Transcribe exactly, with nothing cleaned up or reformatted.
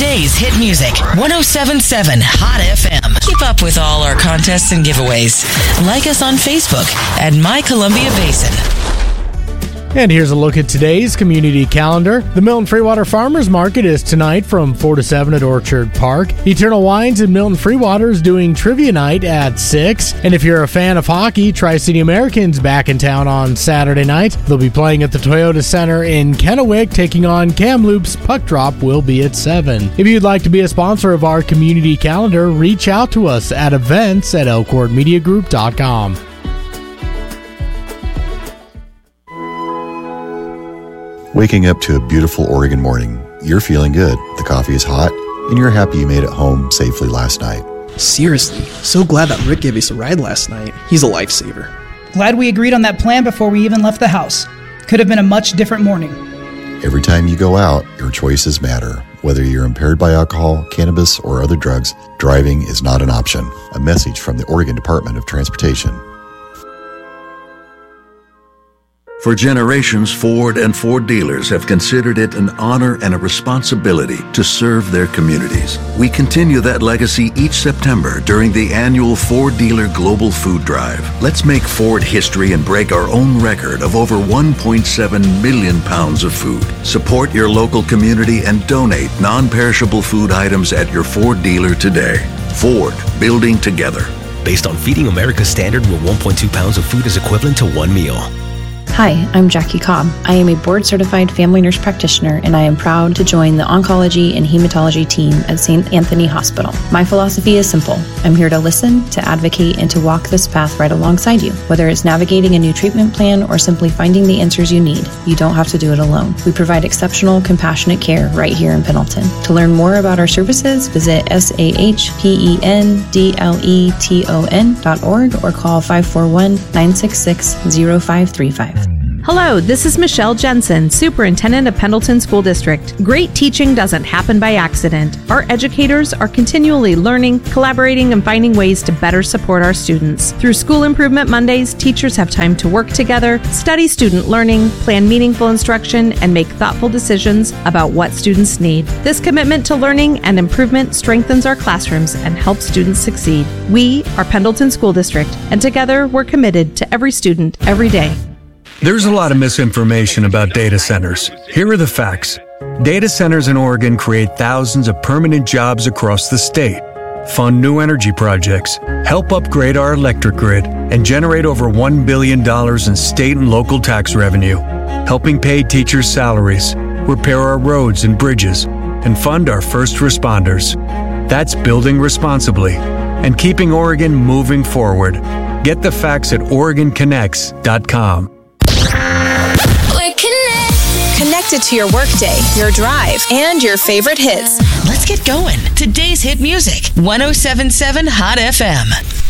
Today's hit music, one oh seven point seven Hot F M. Keep up with all our contests and giveaways. Like us on Facebook at My Columbia Basin. And here's a look at today's community calendar. The Milton Freewater Farmers Market is tonight from four to seven at Orchard Park. Eternal Wines in Milton Freewater is doing Trivia Night at six. And if you're a fan of hockey, Tri-City Americans back in town on Saturday night. They'll be playing at the Toyota Center in Kennewick, taking on Kamloops. Puck drop will be at seven. If you'd like to be a sponsor of our community calendar, reach out to us at events at elkhorn media group dot com. Waking up to a beautiful Oregon morning, you're feeling good, the coffee is hot, and you're happy you made it home safely last night. Seriously, so glad that Rick gave us a ride last night. He's a lifesaver. Glad we agreed on that plan before we even left the house. Could have been a much different morning. Every time you go out, your choices matter. Whether you're impaired by alcohol, cannabis, or other drugs, driving is not an option. A message from the Oregon Department of Transportation. For generations, Ford and Ford dealers have considered it an honor and a responsibility to serve their communities. We continue that legacy each September during the annual Ford Dealer Global Food Drive. Let's make Ford history and break our own record of over one point seven million pounds of food. Support your local community and donate non-perishable food items at your Ford dealer today. Ford, building together. Based on Feeding America's standard, where one point two pounds of food is equivalent to one meal. Hi, I'm Jackie Cobb. I am a board-certified family nurse practitioner, and I am proud to join the oncology and hematology team at Saint Anthony Hospital. My philosophy is simple. I'm here to listen, to advocate, and to walk this path right alongside you. Whether it's navigating a new treatment plan or simply finding the answers you need, you don't have to do it alone. We provide exceptional, compassionate care right here in Pendleton. To learn more about our services, visit S A H P E N D L E T O N dot org or call five four one, nine six six, zero five three five. Hello, this is Michelle Jensen, Superintendent of Pendleton School District. Great teaching doesn't happen by accident. Our educators are continually learning, collaborating, and finding ways to better support our students. Through School Improvement Mondays, teachers have time to work together, study student learning, plan meaningful instruction, and make thoughtful decisions about what students need. This commitment to learning and improvement strengthens our classrooms and helps students succeed. We are Pendleton School District, and together we're committed to every student every day. There's a lot of misinformation about data centers. Here are the facts. Data centers in Oregon create thousands of permanent jobs across the state, fund new energy projects, help upgrade our electric grid, and generate over one billion dollars in state and local tax revenue, helping pay teachers' salaries, repair our roads and bridges, and fund our first responders. That's building responsibly and keeping Oregon moving forward. Get the facts at Oregon Connects dot com. Connected to your workday, your drive, and your favorite hits. Let's get going. Today's hit music, one oh seven point seven Hot F M.